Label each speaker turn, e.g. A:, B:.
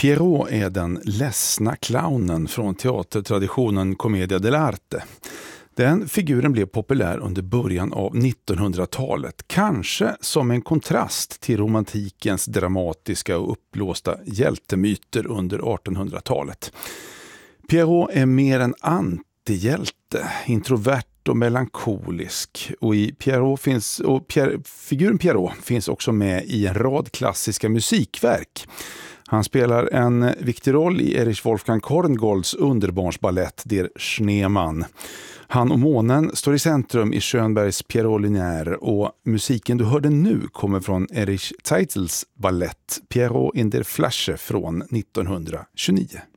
A: Pierrot är den ledsna clownen från teatertraditionen Commedia dell'arte. Den figuren blev populär under början av 1900-talet, kanske som en kontrast till romantikens dramatiska och uppblåsta hjältemyter under 1800-talet. Pierrot är mer en antihjälte, introvert och melankolisk, och figuren Pierrot finns också med i en rad klassiska musikverk. Han spelar en viktig roll i Erich Wolfgang Korngolds underbarnsballett Der Schneemann. Han och månen står i centrum i Schönbergs Pierrot Lunaire, och musiken du hörde nu kommer från Erich Zeitels ballett Pierrot in der Flasche från 1929.